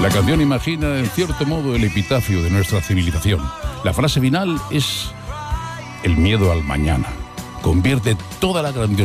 La canción imagina, en cierto modo, el epitafio de nuestra civilización. La frase final es: el miedo al mañana convierte toda la grandiosidad